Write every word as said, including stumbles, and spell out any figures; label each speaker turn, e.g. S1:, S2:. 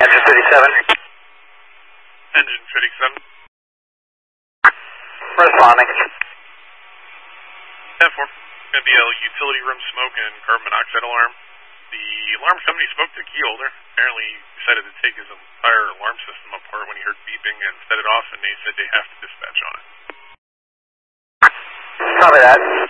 S1: Engine fifty-seven.
S2: Engine fifty-seven.
S1: Responding.
S2: ten four. Going to be a utility room smoke and carbon monoxide alarm. The alarm company spoke to key holder. Apparently decided to take his entire alarm system apart when he heard beeping and set it off, and they said they have to dispatch on it.
S1: Copy that.